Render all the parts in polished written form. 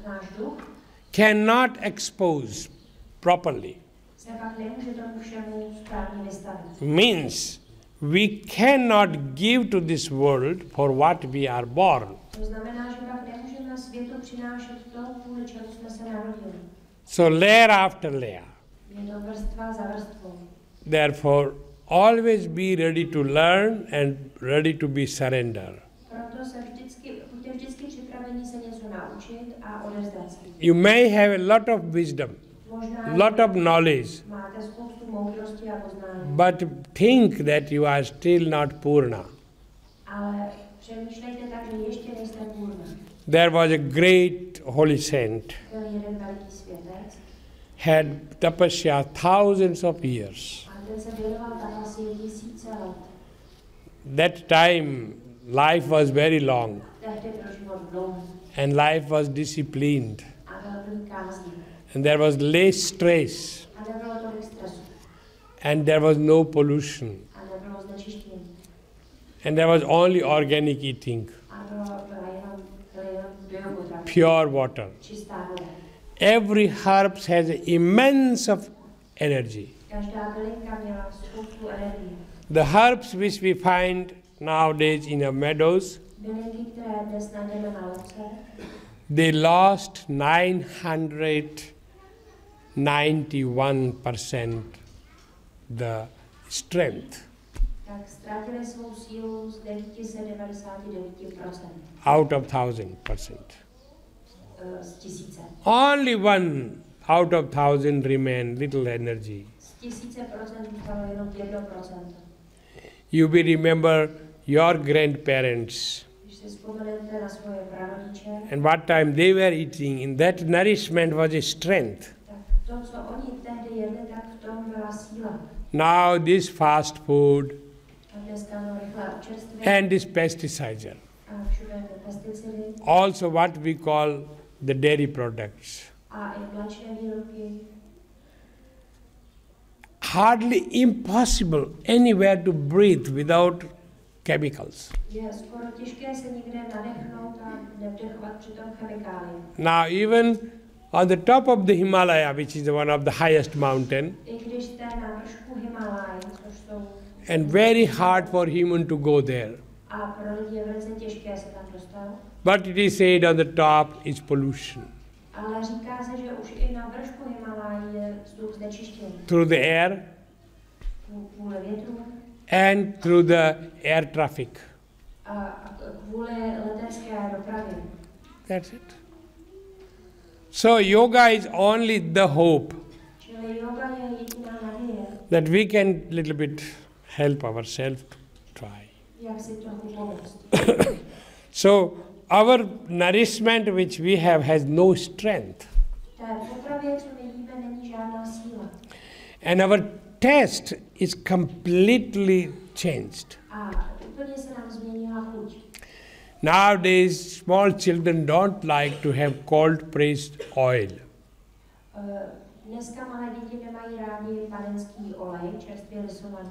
náš duch cannot expose properly. se pak nemůže tomu všemu správně vystavit. Means we cannot give to this world for what we are born. To znamená, že pak nemůžeme světu přinášet to, kvůli čemu jsme se narodili. So layer after layer. Je to vrstva za vrstvou. Therefore, always be ready to learn and ready to be surrender. Proto buďte vždycky připraveni se něco naučit a odevzdat se. You may have a lot of wisdom, lot of knowledge, Máte spoustu moudrosti a poznání. but think that you are still not Purna. Ale přemýšlejte tak, že ještě nejste půlna. There was a great holy saint, Byl jeden veliký světec had tapasya thousands of years. a ten se věnoval tapasii tisíce let. That time, life was very long Tehdy byl život dlouhý and life was disciplined a byl plný kázní. and there was less stress A nebylo tolik stresu and there was no pollution a nebylo znečištění. and there was only organic eating, A byly jenom biopotraviny. pure water. Čistá voda. Every herb has immense of energy. Každá bylinka měla spoustu energie. The herbs which we find nowadays in our meadows, Bylinky, které dnes najdeme na louce, they lost 991% the strength tak ztratili svou sílu z 999% out of 1000%. z tisíce. Only one out of 1000 remain little energy. Z 1000% zůstalo jenom 1%. You will remember your grandparents Když si vzpomenete na svoje prarodiče, and what time they were eating. In that nourishment was a strength. tak to, co oni tehdy jedli, tak v tom byla síla. Now this fast food A dneska no rychlé občerstvení and this pesticides, a všude ty pesticidy also what we call the dairy products. a i mléčné výrobky. Hardly impossible anywhere to breathe without chemicals. Je skoro těžké se někde nadechnout a nevdechovat přitom chemikálie. Now even on the top of the Himalaya, which is one of the highest mountain, I když jste na vršku Himaláje, což jsou and very hard for human to go there. a pro lidi je velice těžké se tam dostat, But it is said on the top is pollution. ale říká se, že už i na vršku Himaláje je vzduch znečištěný. Through the air Kvůli větru and through the air traffic. a kvůli letecké dopravě. That's it. So yoga is only the hope Čili yoga je jediná naděje, that we can little bit help ourselves to try. jak si trochu pomoct. So our nourishment which we have has no strength. V té potravě, co my jíme, není žádná síla. And our taste is completely changed. A úplně se nám změnila chuť. Nowadays, small children don't like to have cold pressed oil. Dneska malé děti nemají rádi panenský olej, čerstvě lisovaný.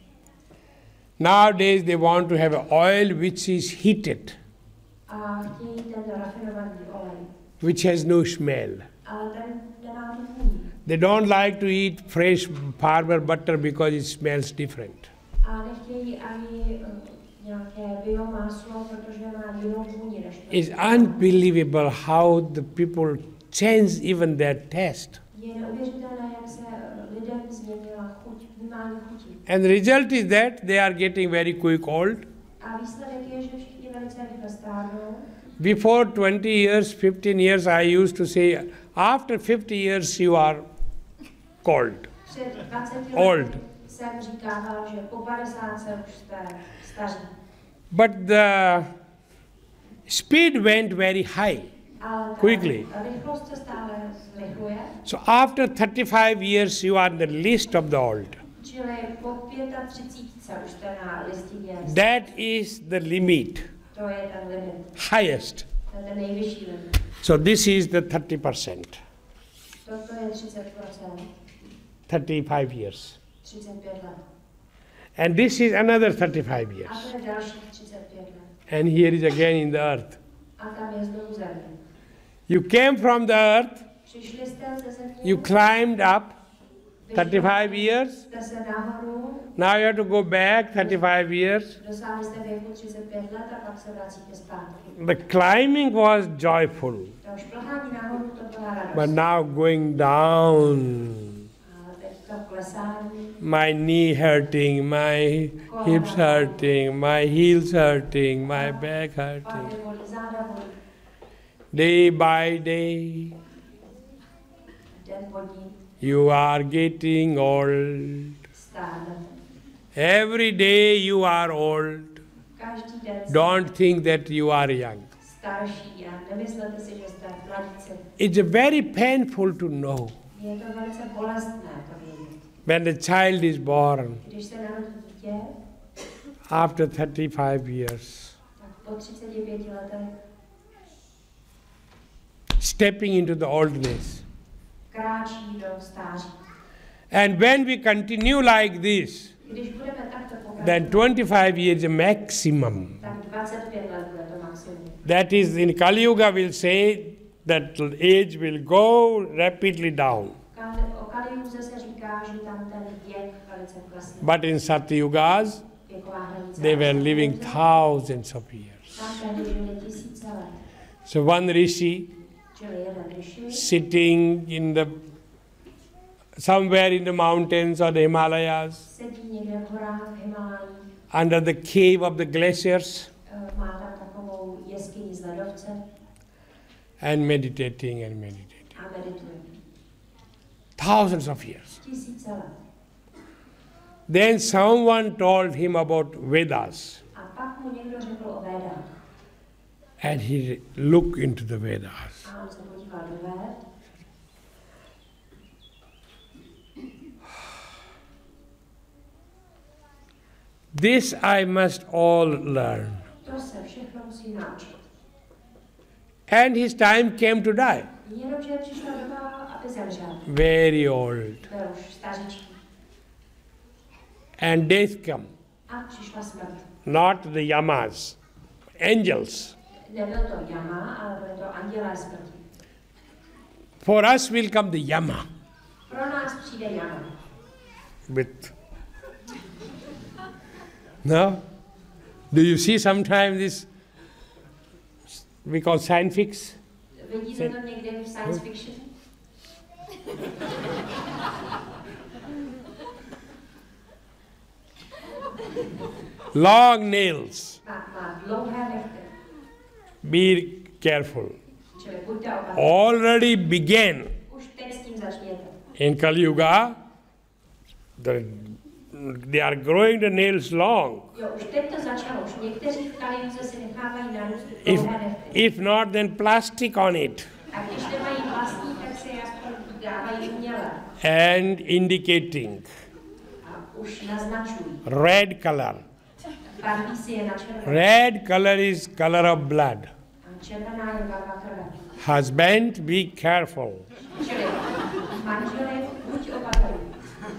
Nowadays, they want to have an oil which is heated, A chtějí ten rafinovaný olej. which has no smell. Ale ten nemá tu vůni. They don't like to eat fresh farmer butter because it smells different. A nechtějí ani nějaké biomáslo, protože má jinou vůni než to. It's unbelievable how the people change even their taste. Je neuvěřitelné, jak se lidem změnila chuť, vnímání chutí. And the result is that they are getting very quick old. A výsledek je, že všichni velice rychle stárnou. Before 20 years, 15 years, I used to say, after 50 years you are cold, Před 20 old. lety jsem říkával, že po 50 už jste staří. But the speed went very high, Ale ta quickly. rychlost se stále zrychluje. So after 35 years you are the least of the old. Čili po 35 už jste na listině. That is the limit, To je ten limit. highest. To je ten nejvyšší limit. So this is the 30%, Toto je 30%, 35 years. 35 let. And this is another 35 A years. to je další 35 let. And here is again in the earth. A tam je znovu země. You came from the earth, Přišli jste ze země, you climbed up 35 years, jste se nahoru, now you have to go back 35 years. dosáhli jste věku 35 let a pak se vracíte zpátky. The climbing was joyful, To šplhání nahoru, to byla radost. but now going down. A teď to klesání, My knee hurting, my hips hurting, my heels hurting, my back hurting. pády bolí, záda bolí, Day by day, den po dní, you are getting old. stárnete. Every day you are old. Každý den jste Don't think that you are young. starší a nemyslete si, že jste mladíci. It's very painful to know Je to velice bolestné to vědět. when the child is born Když se narodí dítě, after 35 years, tak po 35 letech stepping into the oldness. kráčí do stáří. And when we continue like this, Když budeme takto then pokračovat, 25 years is a maximum. tak 25 let bude to maximum. That is, in Kali Yuga, we'll say that age will go rapidly down. O Kalijuze se říká, že tam ten věk velice klesne. But in Satyugas, Věková hranice. they were living thousands of years. Tam tehdy žili tisíce let. So one rishi Čili jeden riši, sitting in the somewhere in the mountains or the Himalayas, sedí někde v horách v Himálají, under the cave of the glaciers, má tam takovou jeskyni z ledovce and meditating and meditating. a medituje. Thousands of years. Tisíce let. Then someone told him about Vedas, A pak mu někdo řekl o Védách. and he looked into the Vedas. A on se podíval do Véd. This I must all learn. To se všechno musí naučit. And his time came to die. Jenomže přišla doba, aby zemřel. Very old. Byl už stařičký. And death come. A přišla smrt. Not the yamas, angels. Nebyl to Jama, ale byly to andělé smrti. For us will come the yama Pro nás přijde Jama. with. No? Do you see sometimes this, we call science fix? Vidíte to někdy v science fiction? Long nails. Má dlouhé nechty. Be careful. Čili buďte opatrní. Already began Už teď s tím začněte. in Kali Yuga. They are growing the nails long. Jo, už teď to začalo. Už někteří v Kalijuze si nechávají narůst If, dlouhé nechty. if not, then plastic on it. A když nemají vlastní, tak si je aspoň dávají uměle. And indicating A už naznačují. red color. Barví si je na červené. Red color is color of blood. A červená je barva krve. Husband, be careful. Čili manželi, buď opatrný.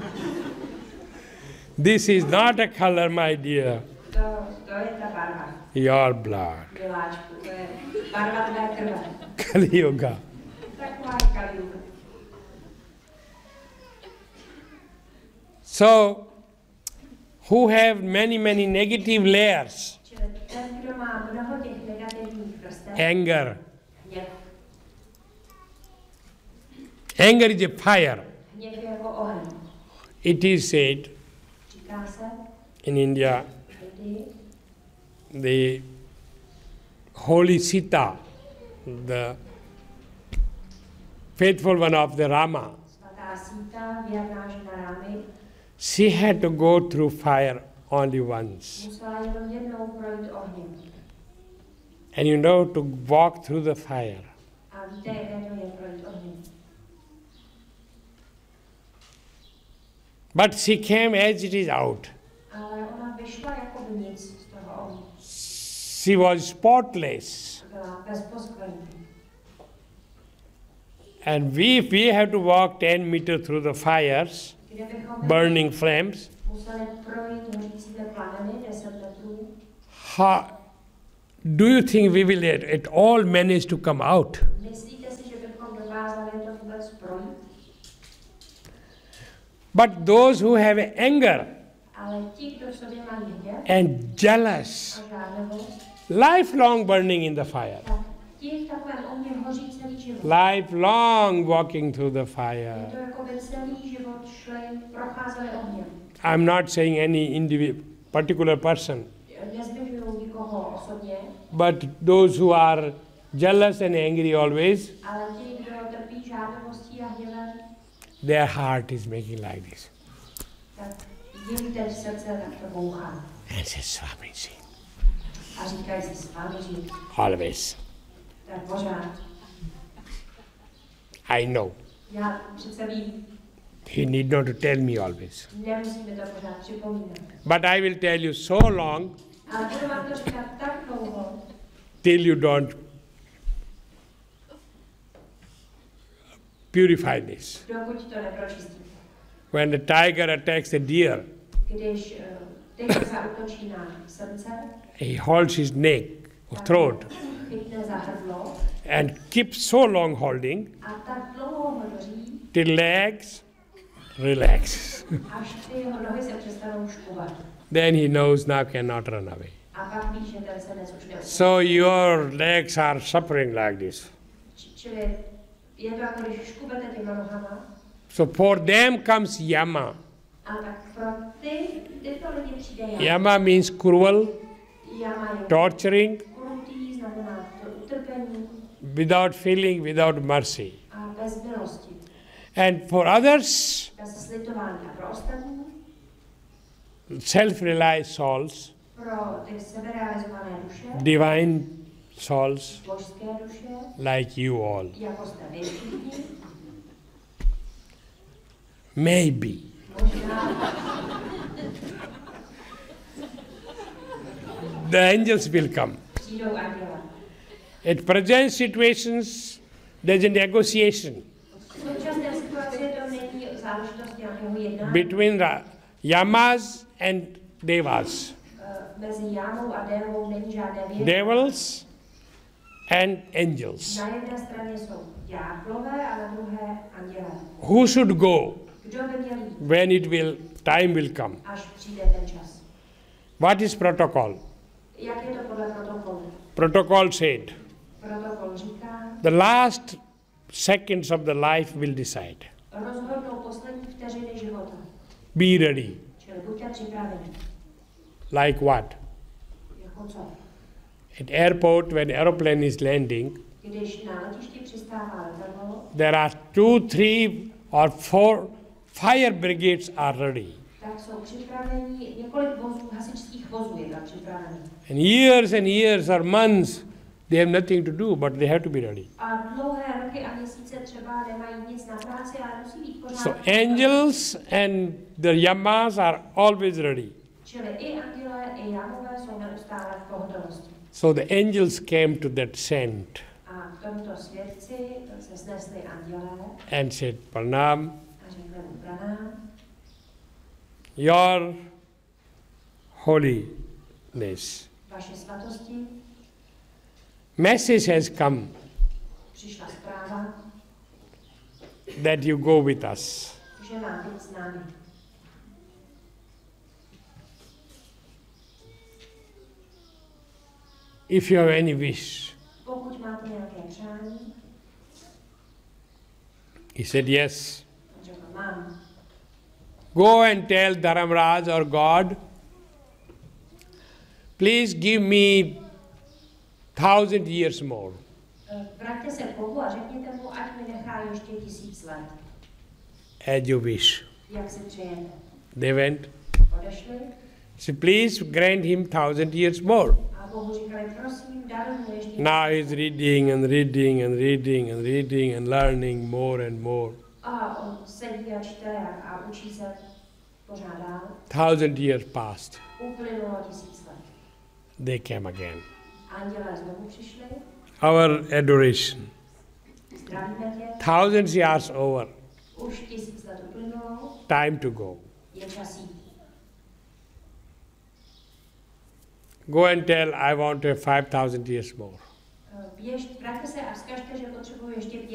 This is not a color, my dear. To je ta barva. Your blood. Miláčku, to je barva tvé krve. Kali Yuga. Taková je Kalijuga. So, who have many negative layers, Čili ten, kdo má mnoho těch negativních vrstev, anger. hněv. Anger is a fire. Hněv je jako oheň. It is said Říká se, in India, kdy the holy Sita, the faithful one of the Rama, svatá Síta, věrná žena Rámy, she had to go through fire only once. musela jenom jednou projít ohněm. And you know, to walk through the fire. A víte, jaké to je projít ohněm. But she came as it is out. Ale ona vyšla jako by nic z toho ohně. She was spotless. Byla bez poskvrny. And we have to walk 10 meters through the fires, Kdybychom burning flames. museli projít hořícími plameny 10 metrů, How, do you think we will at all manage to come out? myslíte dokázali to vůbec projít. But those who have anger Ale ti, kdo v sobě mají hněv and jealous, a žádlivost, lifelong burning in the fire, tak ti v takovém ohni hoří celý život. lifelong walking through the Je fire. to jako by celý život procházeli ohněm. I'm not saying any particular person, Nezvyšují nikoho osobně, but those who are jealous and angry always, ale ti, kdo trpí žádlivostí a hněvem, their heart is making like this. tak jim teď srdce tak to bouchá. And says, Swamiji, A říkají si Swamiji, always. tak pořád. I know. Já přece vím, He need not to tell me always. nemusí mi to pořád připomínat. But I will tell you so long Ale budu vám to říkat tak dlouho, till you don't purify this. dokud to nepročistíte. When the tiger attacks a deer, Když tygr zaútočí na srdce, he holds his neck or throat chytne za hrdlo and keeps so long holding a tak dlouho ho drží, till legs relax. až ty jeho nohy se přestanou škubat. Then he knows now cannot run away. A pak ví, že ten senec už neutečе. So your legs are suffering like this. Čili je to jako když škubete těma nohama, So for them comes yama. a tak pro tyto lidi přijde jama. Yama means cruel, Jama je torturing, krutý, znamená to utrpení without feeling, without mercy. a bez milosti. And for others, Bez slitování. A pro ostatní, self-realized souls, pro ty seberealizované duše, divine souls, božské duše, like you all. jako jste vy všichni, Maybe. možná The angels will come. přijdou anděle. At present situations, there's a negotiation V současné situaci to není záležitost nějakého jednání between the yamas and devas, mezi Jámou a Dévou není žádné vědění. devils and angels. Na jedné straně jsou ďáblové a na druhé anděle. Who should go Kdo by měl jít, when time will come? až přijde ten čas? What is protocol? Jak je to podle protokolu? Protocol said, Protokol říká, the last seconds of the life will decide. rozhodnou poslední vteřiny života. Be ready. Čili buďte připraveni. Like what? Jako co? At airport, when aeroplane is landing, Když na letišti přistává letadlo, there are 2, 3 or 4 fire brigades are ready. tak jsou připraveni, několik vozů, hasičských vozů je tam připravený. And years or months, they have nothing to do, but they have to be ready. A dlouhé roky a měsíce třeba nemají nic na práci, ale musí být pořád. So angels and the yamas are always ready. Čili i andělé, i jámové jsou neustále v pohotovosti. So the angels came to that saint A k tomuto svědci se snesli andělé and said, Pranam, a řekli mu pranám, your holiness. vaše svatosti, Message has come přišla zpráva, that you go with us. že má být s námi. If you have any wish. Pokud máte nějaké přání, He said, yes. on řekl, mám. Go and tell Dharamraj or God, please give me 1,000 years more. Vraťte se k Bohu a řekněte mu, ať mi nechá ještě 1000 let. As you wish. Jak si přejete? They went. Odešli So please grant him 1,000 years more. a Bohu říkali, prosím, daruj mu ještě. Now he's reading and reading and reading and reading and learning more and more. A on sedí a čte a učí se pořád dál. 1,000 years passed. Uplynulo 1000 let. They came again. Andělé znovu přišli, Our adoration. zdravíme tě, 1,000 years over. už 1000 let uplynulo, Time to go. je čas jít. Go and tell I want to have 5,000 years more. Vraťte se a vzkažte, že potřebuji ještě